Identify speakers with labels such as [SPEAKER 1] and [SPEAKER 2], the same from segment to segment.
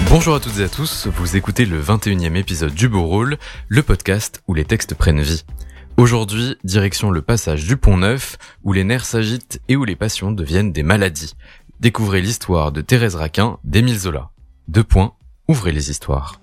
[SPEAKER 1] Bonjour à toutes et à tous, vous écoutez le 21e épisode du Beau Rôle, le podcast où les textes prennent vie. Aujourd'hui, direction le passage du Pont-Neuf, où les nerfs s'agitent et où les passions deviennent des maladies. Découvrez l'histoire de Thérèse Raquin d'Émile Zola. Ouvrez les histoires.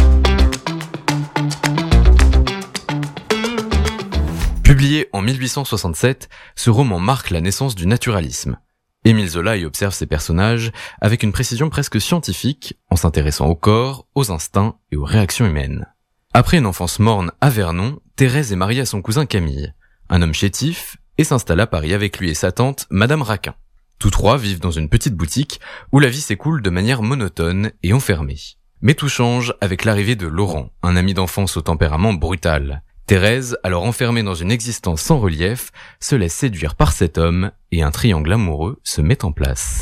[SPEAKER 1] Publié en 1867, ce roman marque la naissance du naturalisme. Émile Zola y observe ses personnages avec une précision presque scientifique, en s'intéressant au corps, aux instincts et aux réactions humaines. Après une enfance morne à Vernon, Thérèse est mariée à son cousin Camille, un homme chétif, et s'installe à Paris avec lui et sa tante, Madame Raquin. Tous trois vivent dans une petite boutique où la vie s'écoule de manière monotone et enfermée. Mais tout change avec l'arrivée de Laurent, un ami d'enfance au tempérament brutal. Thérèse, alors enfermée dans une existence sans relief, se laisse séduire par cet homme et un triangle amoureux se met en place.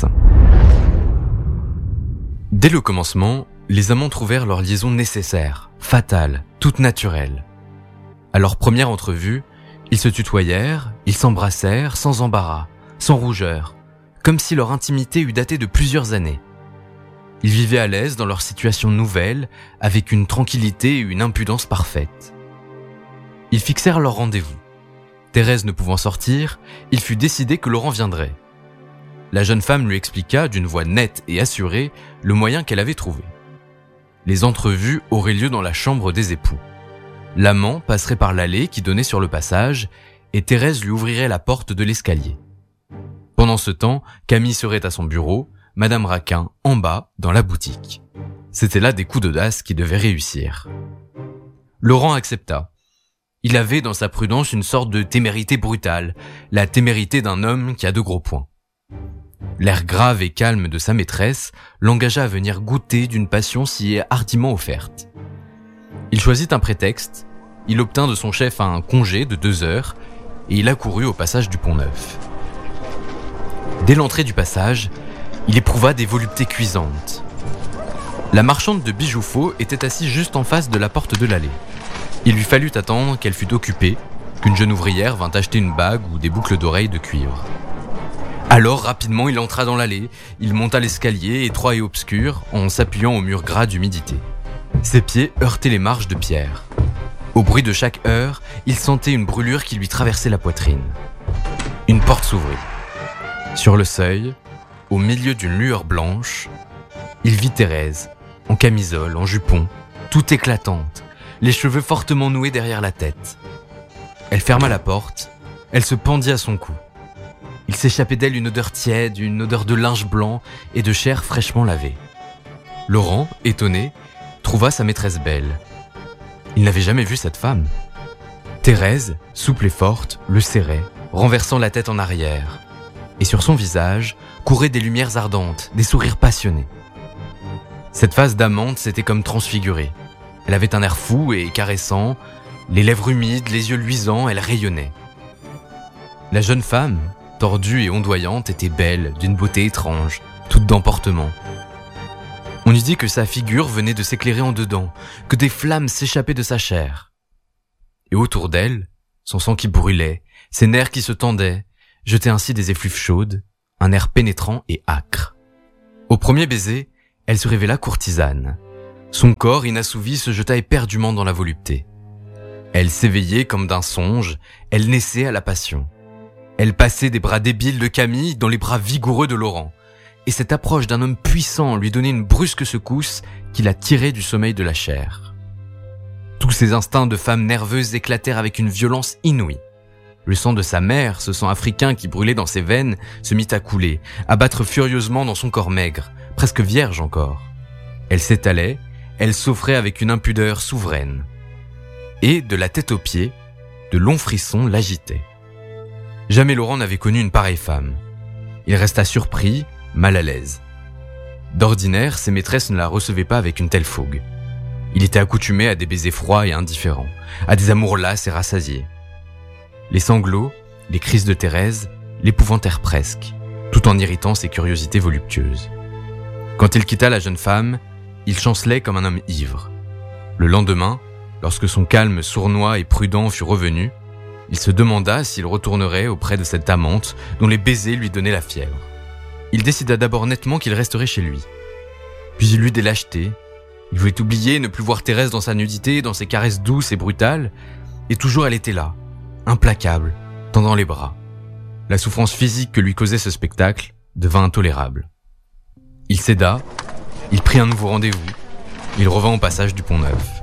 [SPEAKER 1] Dès le commencement, les amants trouvèrent leur liaison nécessaire, fatale, toute naturelle. À leur première entrevue, ils se tutoyèrent, ils s'embrassèrent sans embarras, sans rougeur, comme si leur intimité eût daté de plusieurs années. Ils vivaient à l'aise dans leur situation nouvelle, avec une tranquillité et une impudence parfaite. Ils fixèrent leur rendez-vous. Thérèse ne pouvant sortir, il fut décidé que Laurent viendrait. La jeune femme lui expliqua d'une voix nette et assurée le moyen qu'elle avait trouvé. Les entrevues auraient lieu dans la chambre des époux. L'amant passerait par l'allée qui donnait sur le passage et Thérèse lui ouvrirait la porte de l'escalier. Pendant ce temps, Camille serait à son bureau, Madame Raquin en bas dans la boutique. C'étaient là des coups d'audace qui devaient réussir. Laurent accepta. Il avait dans sa prudence une sorte de témérité brutale, la témérité d'un homme qui a de gros poings. L'air grave et calme de sa maîtresse l'engagea à venir goûter d'une passion si hardiment offerte. Il choisit un prétexte, il obtint de son chef un congé de 2 heures et il accourut au passage du Pont-Neuf. Dès l'entrée du passage, il éprouva des voluptés cuisantes. La marchande de bijoux faux était assise juste en face de la porte de l'allée. Il lui fallut attendre qu'elle fût occupée, qu'une jeune ouvrière vint acheter une bague ou des boucles d'oreilles de cuivre. Alors, rapidement, il entra dans l'allée, il monta l'escalier, étroit et obscur, en s'appuyant au mur gras d'humidité. Ses pieds heurtaient les marches de pierre. Au bruit de chaque heure, il sentait une brûlure qui lui traversait la poitrine. Une porte s'ouvrit. Sur le seuil, au milieu d'une lueur blanche, il vit Thérèse, en camisole, en jupon, toute éclatante, les cheveux fortement noués derrière la tête. Elle ferma la porte, elle se pendit à son cou. Il s'échappait d'elle une odeur tiède, une odeur de linge blanc et de chair fraîchement lavée. Laurent, étonné, trouva sa maîtresse belle. Il n'avait jamais vu cette femme. Thérèse, souple et forte, le serrait, renversant la tête en arrière. Et sur son visage couraient des lumières ardentes, des sourires passionnés. Cette face d'amante s'était comme transfigurée. Elle avait un air fou et caressant, les lèvres humides, les yeux luisants, elle rayonnait. La jeune femme, tordue et ondoyante, était belle, d'une beauté étrange, toute d'emportement. On eût dit que sa figure venait de s'éclairer en dedans, que des flammes s'échappaient de sa chair. Et autour d'elle, son sang qui brûlait, ses nerfs qui se tendaient, jetaient ainsi des effluves chaudes, un air pénétrant et âcre. Au premier baiser, elle se révéla courtisane. Son corps inassouvi se jeta éperdument dans la volupté. Elle s'éveillait comme d'un songe, elle naissait à la passion. Elle passait des bras débiles de Camille dans les bras vigoureux de Laurent, et cette approche d'un homme puissant lui donnait une brusque secousse qui la tirait du sommeil de la chair. Tous ses instincts de femme nerveuse éclatèrent avec une violence inouïe. Le sang de sa mère, ce sang africain qui brûlait dans ses veines, se mit à couler, à battre furieusement dans son corps maigre, presque vierge encore. Elle s'étalait, elle s'offrait avec une impudeur souveraine. Et, de la tête aux pieds, de longs frissons l'agitaient. Jamais Laurent n'avait connu une pareille femme. Il resta surpris, mal à l'aise. D'ordinaire, ses maîtresses ne la recevaient pas avec une telle fougue. Il était accoutumé à des baisers froids et indifférents, à des amours lasses et rassasiés. Les sanglots, les crises de Thérèse, l'épouvantèrent presque, tout en irritant ses curiosités voluptueuses. Quand il quitta la jeune femme, il chancelait comme un homme ivre. Le lendemain, lorsque son calme sournois et prudent fut revenu, il se demanda s'il retournerait auprès de cette amante dont les baisers lui donnaient la fièvre. Il décida d'abord nettement qu'il resterait chez lui. Puis il eut des lâchetés. Il voulait oublier et ne plus voir Thérèse dans sa nudité, dans ses caresses douces et brutales. Et toujours elle était là, implacable, tendant les bras. La souffrance physique que lui causait ce spectacle devint intolérable. Il céda, il prit un nouveau rendez-vous. Il revint au passage du Pont-Neuf.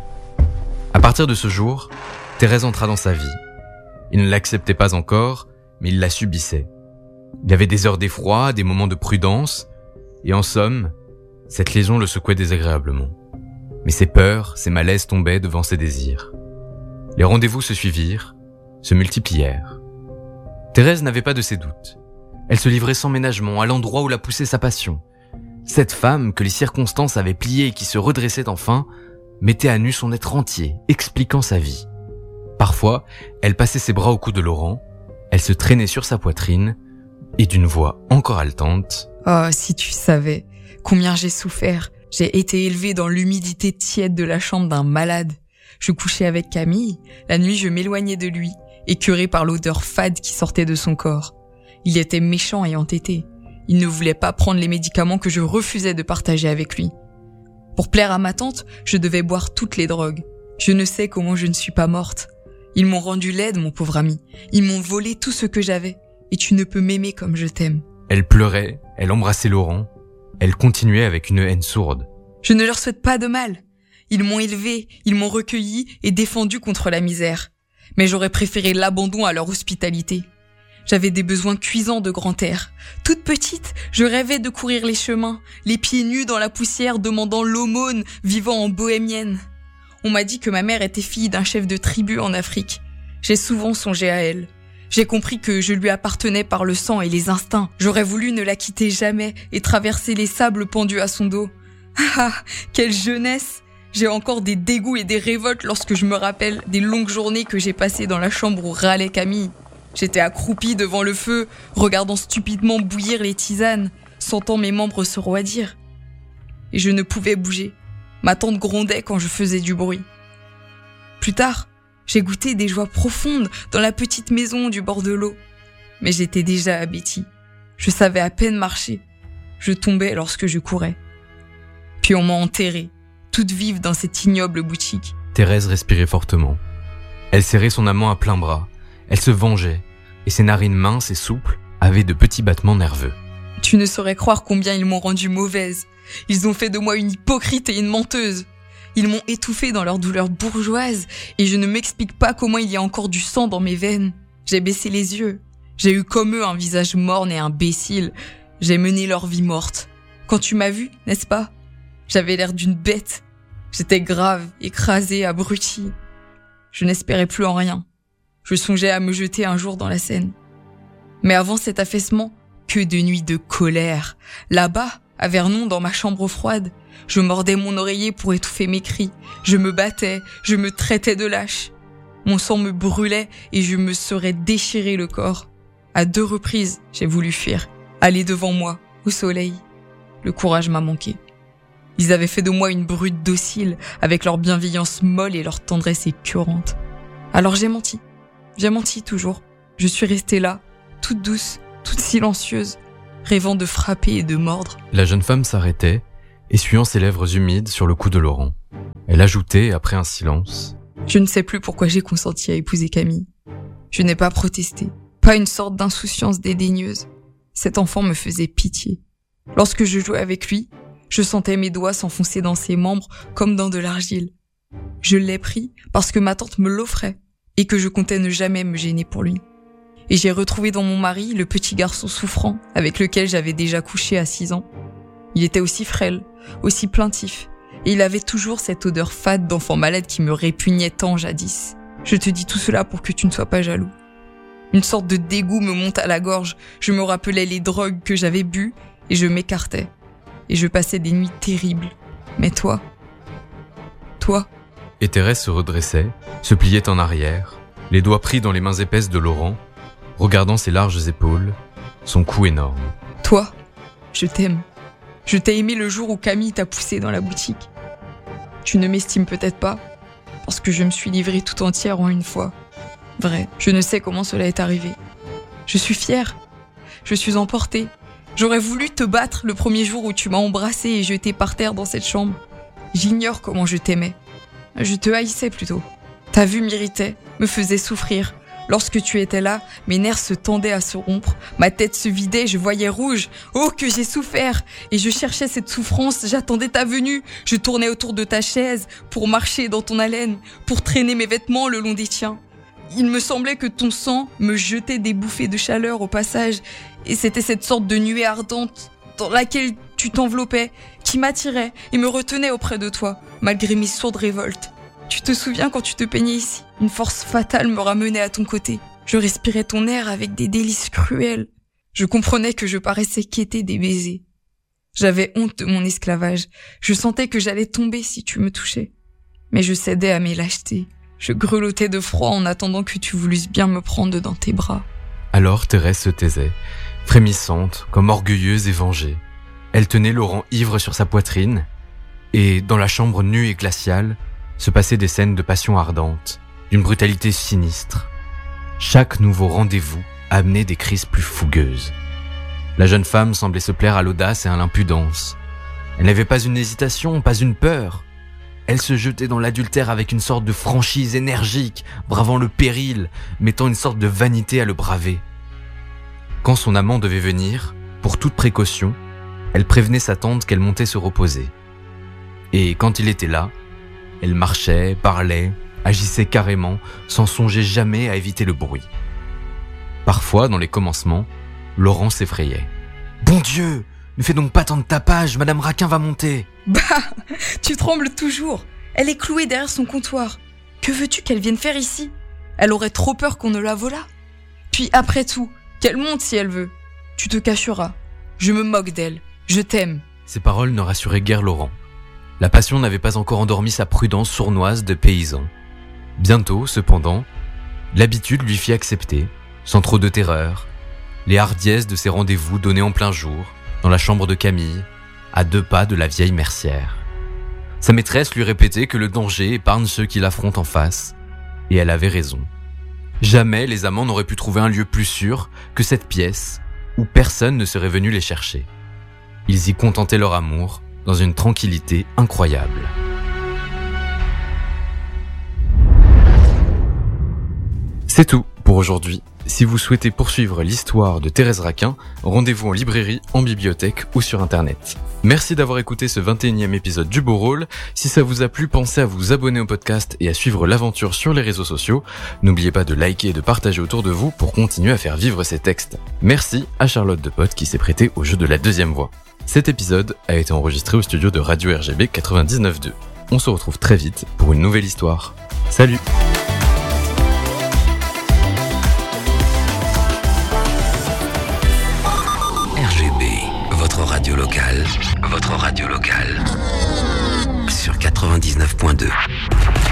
[SPEAKER 1] À partir de ce jour, Thérèse entra dans sa vie. Il ne l'acceptait pas encore, mais il la subissait. Il avait des heures d'effroi, des moments de prudence, et en somme, cette liaison le secouait désagréablement. Mais ses peurs, ses malaises tombaient devant ses désirs. Les rendez-vous se suivirent, se multiplièrent. Thérèse n'avait pas de ses doutes. Elle se livrait sans ménagement à l'endroit où la poussait sa passion. Cette femme que les circonstances avaient pliée et qui se redressait enfin, mettait à nu son être entier, expliquant sa vie. Parfois, elle passait ses bras au cou de Laurent, elle se traînait sur sa poitrine, et d'une voix encore haletante.
[SPEAKER 2] « Oh, si tu savais combien j'ai souffert. J'ai été élevée dans l'humidité tiède de la chambre d'un malade. Je couchais avec Camille. La nuit, je m'éloignais de lui, écœurée par l'odeur fade qui sortait de son corps. Il était méchant et entêté. Il ne voulait pas prendre les médicaments que je refusais de partager avec lui. Pour plaire à ma tante, je devais boire toutes les drogues. Je ne sais comment je ne suis pas morte. Ils m'ont rendu laide, mon pauvre ami. Ils m'ont volé tout ce que j'avais. Et tu ne peux m'aimer comme je t'aime. »
[SPEAKER 1] Elle pleurait, elle embrassait Laurent. Elle continuait avec une haine sourde.
[SPEAKER 2] « Je ne leur souhaite pas de mal. Ils m'ont élevée, ils m'ont recueillie et défendue contre la misère. Mais j'aurais préféré l'abandon à leur hospitalité. J'avais des besoins cuisants de grand air. Toute petite, je rêvais de courir les chemins, les pieds nus dans la poussière, demandant l'aumône, vivant en bohémienne. On m'a dit que ma mère était fille d'un chef de tribu en Afrique. J'ai souvent songé à elle. J'ai compris que je lui appartenais par le sang et les instincts. J'aurais voulu ne la quitter jamais et traverser les sables pendus à son dos. Ah, quelle jeunesse! J'ai encore des dégoûts et des révoltes lorsque je me rappelle des longues journées que j'ai passées dans la chambre où râlait Camille. J'étais accroupie devant le feu, regardant stupidement bouillir les tisanes, sentant mes membres se roidir. Et je ne pouvais bouger. Ma tante grondait quand je faisais du bruit. Plus tard, j'ai goûté des joies profondes dans la petite maison du bord de l'eau. Mais j'étais déjà abétie. Je savais à peine marcher. Je tombais lorsque je courais. Puis on m'a enterrée, toute vive dans cette ignoble boutique.
[SPEAKER 1] Thérèse respirait fortement. Elle serrait son amant à plein bras. Elle se vengeait, et ses narines minces et souples avaient de petits battements nerveux.
[SPEAKER 2] Tu ne saurais croire combien ils m'ont rendue mauvaise. Ils ont fait de moi une hypocrite et une menteuse. Ils m'ont étouffée dans leur douleur bourgeoise, et je ne m'explique pas comment il y a encore du sang dans mes veines. J'ai baissé les yeux. J'ai eu comme eux un visage morne et imbécile. J'ai mené leur vie morte. Quand tu m'as vue, n'est-ce pas? J'avais l'air d'une bête. J'étais grave, écrasée, abrutie. Je n'espérais plus en rien. Je songeais à me jeter un jour dans la Seine. Mais avant cet affaissement, que de nuits de colère. Là-bas, à Vernon, dans ma chambre froide, je mordais mon oreiller pour étouffer mes cris. Je me battais, je me traitais de lâche. Mon sang me brûlait et je me serais déchiré le corps. À 2 reprises, j'ai voulu fuir, aller devant moi, au soleil. Le courage m'a manqué. Ils avaient fait de moi une brute docile, avec leur bienveillance molle et leur tendresse écœurante. Alors j'ai menti. J'ai menti toujours. Je suis restée là, toute douce, toute silencieuse, rêvant de frapper et de mordre.
[SPEAKER 1] La jeune femme s'arrêtait, essuyant ses lèvres humides sur le cou de Laurent. Elle ajoutait, après un silence: «
[SPEAKER 2] Je ne sais plus pourquoi j'ai consenti à épouser Camille. Je n'ai pas protesté, pas une sorte d'insouciance dédaigneuse. Cet enfant me faisait pitié. Lorsque je jouais avec lui, je sentais mes doigts s'enfoncer dans ses membres comme dans de l'argile. Je l'ai pris parce que ma tante me l'offrait et que je comptais ne jamais me gêner pour lui. Et j'ai retrouvé dans mon mari le petit garçon souffrant avec lequel j'avais déjà couché à 6 ans. Il était aussi frêle, aussi plaintif, et il avait toujours cette odeur fade d'enfant malade qui me répugnait tant jadis. Je te dis tout cela pour que tu ne sois pas jaloux. Une sorte de dégoût me monte à la gorge, je me rappelais les drogues que j'avais bues et je m'écartais. Et je passais des nuits terribles. Mais toi...
[SPEAKER 1] Et Thérèse se redressait, se pliait en arrière, les doigts pris dans les mains épaisses de Laurent, regardant ses larges épaules, son cou énorme.
[SPEAKER 2] Toi, je t'aime. Je t'ai aimé le jour où Camille t'a poussé dans la boutique. Tu ne m'estimes peut-être pas, parce que je me suis livrée tout entière en une fois. Vrai, je ne sais comment cela est arrivé. Je suis fière, je suis emportée, J'aurais voulu te battre le premier jour où tu m'as embrassé et jeté par terre dans cette chambre. J'ignore comment je t'aimais. Je te haïssais plutôt. Ta vue m'irritait, me faisait souffrir. Lorsque tu étais là, mes nerfs se tendaient à se rompre, ma tête se vidait, je voyais rouge. Oh, que j'ai souffert! Et je cherchais cette souffrance, j'attendais ta venue. Je tournais autour de ta chaise pour marcher dans ton haleine, pour traîner mes vêtements le long des tiens. Il me semblait que ton sang me jetait des bouffées de chaleur au passage, et c'était cette sorte de nuée ardente dans laquelle tu t'enveloppais, qui m'attirait et me retenait auprès de toi, malgré mes sourdes révoltes. Tu te souviens quand tu te peignais ici? Une force fatale me ramenait à ton côté. Je respirais ton air avec des délices cruels. Je comprenais que je paraissais quêter des baisers. J'avais honte de mon esclavage. Je sentais que j'allais tomber si tu me touchais. Mais je cédais à mes lâchetés. Je grelottais de froid en attendant que tu voulusses bien me prendre dans tes bras.
[SPEAKER 1] Alors Thérèse se taisait, frémissante, comme orgueilleuse et vengée. Elle tenait Laurent ivre sur sa poitrine, et dans la chambre nue et glaciale, se passaient des scènes de passion ardente, d'une brutalité sinistre. Chaque nouveau rendez-vous amenait des crises plus fougueuses. La jeune femme semblait se plaire à l'audace et à l'impudence. Elle n'avait pas une hésitation, pas une peur. Elle se jetait dans l'adultère avec une sorte de franchise énergique, bravant le péril, mettant une sorte de vanité à le braver. Quand son amant devait venir, pour toute précaution, elle prévenait sa tante qu'elle montait se reposer. Et quand il était là, elle marchait, parlait, agissait carrément, sans songer jamais à éviter le bruit. Parfois, dans les commencements, Laurent s'effrayait. « Bon Dieu, ne fais donc pas tant de tapage, Madame Raquin va monter !»
[SPEAKER 2] Bah, tu trembles toujours. Elle est clouée derrière son comptoir. Que veux-tu qu'elle vienne faire ici? Elle aurait trop peur qu'on ne la volât. Puis après tout, qu'elle monte si elle veut. Tu te cacheras. Je me moque d'elle. Je t'aime.
[SPEAKER 1] Ces paroles ne rassuraient guère Laurent. La passion n'avait pas encore endormi sa prudence sournoise de paysan. Bientôt, cependant, l'habitude lui fit accepter, sans trop de terreur, les hardiesses de ses rendez-vous donnés en plein jour, dans la chambre de Camille, à 2 pas de la vieille mercière. Sa maîtresse lui répétait que le danger épargne ceux qui l'affrontent en face, et elle avait raison. Jamais les amants n'auraient pu trouver un lieu plus sûr que cette pièce, où personne ne serait venu les chercher. Ils y contentaient leur amour, dans une tranquillité incroyable. C'est tout pour aujourd'hui. Si vous souhaitez poursuivre l'histoire de Thérèse Raquin, rendez-vous en librairie, en bibliothèque ou sur internet. Merci d'avoir écouté ce 21e épisode du Beau Rôle. Si ça vous a plu, pensez à vous abonner au podcast et à suivre l'aventure sur les réseaux sociaux. N'oubliez pas de liker et de partager autour de vous pour continuer à faire vivre ces textes. Merci à Charlotte Depote qui s'est prêtée au jeu de la deuxième voix. Cet épisode a été enregistré au studio de Radio RGB 99.2. On se retrouve très vite pour une nouvelle histoire. Salut!
[SPEAKER 3] RGB, votre radio locale sur 99.2.